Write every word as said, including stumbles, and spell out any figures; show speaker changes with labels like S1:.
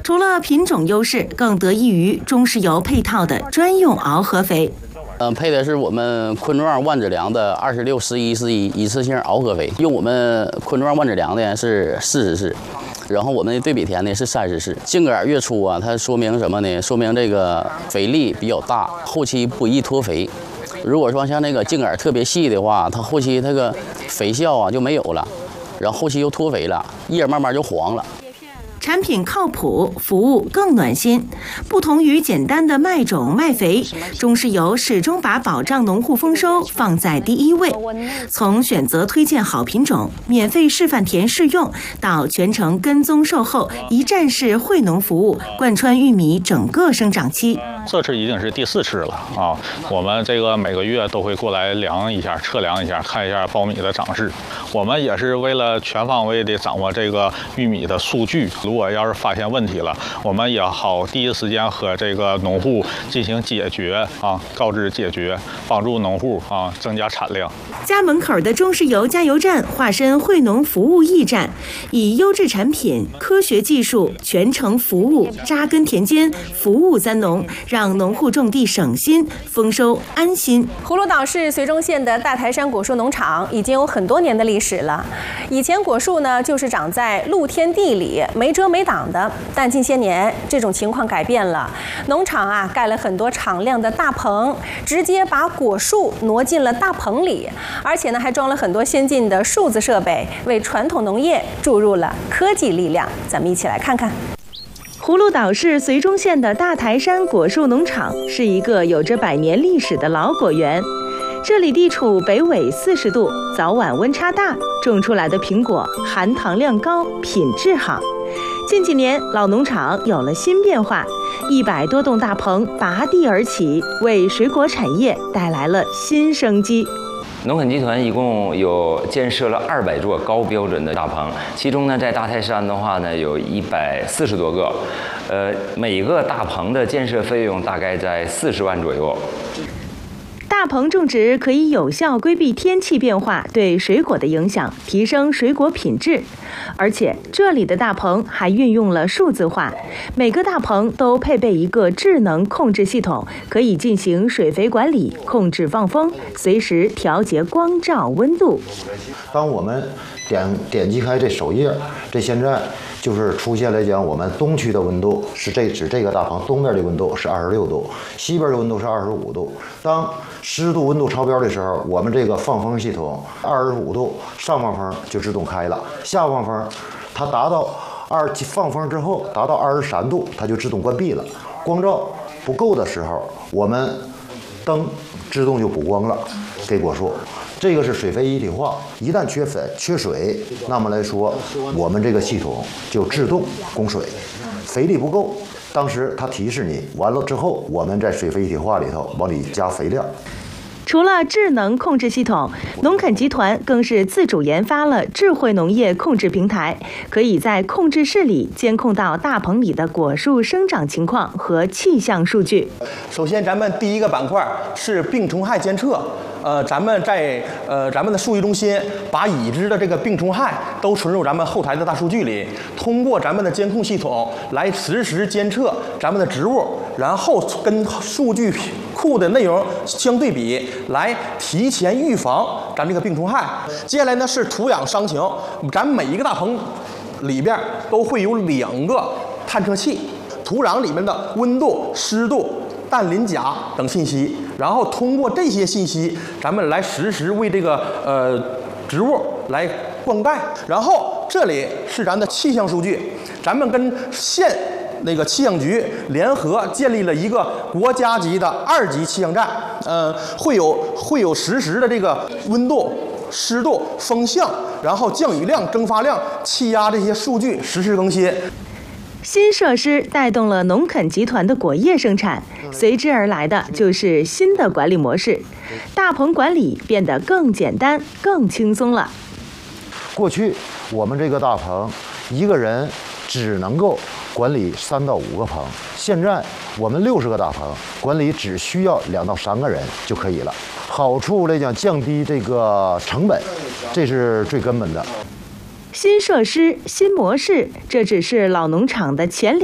S1: 除了品种优势，更得益于中石油配套的专用螯合肥。
S2: 嗯，配的是我们昆庄万子良的二十六十一十一一次性螯合肥，用我们昆庄万子良的是四十式。然后我们的对比田呢是三十式，茎秆越粗啊，它说明什么呢？说明这个肥力比较大，后期不易脱肥。如果说像那个茎秆特别细的话，它后期那个肥效啊就没有了，然后后期又脱肥了，叶慢慢就黄了。
S1: 产品靠谱，服务更暖心。不同于简单的卖种卖肥，中石油始终把保障农户丰收放在第一位。从选择推荐好品种、免费示范田试用，到全程跟踪售后、一站式惠农服务，贯穿玉米整个生长期。
S3: 这次已经是第四次了啊！我们这个每个月都会过来量一下、测量一下，看一下苞米的长势。我们也是为了全方位的掌握这个玉米的数据，如果要是发现问题了，我们也好第一时间和这个农户进行解决啊，告知解决，帮助农户啊增加产量。
S1: 家门口的中石油加油站化身惠农服务驿站，以优质产品、科学技术、全程服务扎根田间，服务三农，让农户种地省心，丰收安心。
S4: 葫芦岛市绥中县的大台山果树农场已经有很多年的历史了。以前果树呢就是长在露天地里，没遮没挡的，但近些年这种情况改变了，农场啊盖了很多敞亮的大棚，直接把果树挪进了大棚里。而且呢，还装了很多先进的数字设备，为传统农业注入了科技力量。咱们一起来看看。
S1: 葫芦岛市绥中县的大台山果树农场是一个有着百年历史的老果园。这里地处北纬四十度，早晚温差大，种出来的苹果含糖量高，品质好。近几年，老农场有了新变化，一百多栋大棚拔地而起，为水果产业带来了新生机。
S5: 农垦集团一共有建设了二百座高标准的大棚，其中呢，在大台山的话呢，有一百四十多个，呃，每个大棚的建设费用大概在四十万左右。
S1: 大棚种植可以有效规避天气变化对水果的影响，提升水果品质。而且这里的大棚还运用了数字化，每个大棚都配备一个智能控制系统，可以进行水肥管理、控制放风，随时调节光照温度。
S6: 当我们点点击开这首页，这现在就是出现来讲，我们东区的温度是这指这个大棚东边的温度是二十六度，西边的温度是二十五度。当湿度温度超标的时候，我们这个放风系统二十五度上放风就自动开了，下放风它达到二放风之后达到二十三度，它就自动关闭了。光照不够的时候，我们灯自动就补光了，给果树。这个是水肥一体化，一旦缺粉缺水，那么来说我们这个系统就自动供水。肥力不够，当时它提示你，完了之后我们在水肥一体化里头往里加肥料。
S1: 除了智能控制系统，农垦集团更是自主研发了智慧农业控制平台，可以在控制室里监控到大棚里的果树生长情况和气象数据。
S7: 首先，咱们第一个板块是病虫害监测。呃，咱们在呃咱们的数据中心把已知的这个病虫害都存入咱们后台的大数据里，通过咱们的监控系统来实时监测咱们的植物，然后跟数据库的内容相对比，来提前预防咱这个病虫害。接下来呢是土壤伤情，咱每一个大棚里边都会有两个探测器，土壤里面的温度、湿度、氮磷钾等信息，然后通过这些信息，咱们来实时为这个呃植物来灌溉。然后这里是咱的气象数据，咱们跟县那个气象局联合建立了一个国家级的二级气象站，呃，会有会有实时的这个温度、湿度、风向，然后降雨量、蒸发量、气压这些数据实时更新。
S1: 新设施带动了农垦集团的果业生产，随之而来的就是新的管理模式，大棚管理变得更简单、更轻松了。
S6: 过去我们这个大棚一个人只能够管理三到五个棚，现在我们六十个大棚管理只需要两到三个人就可以了。好处来讲，降低这个成本，这是最根本的。
S1: 新设施、新模式，这只是老农场的前两。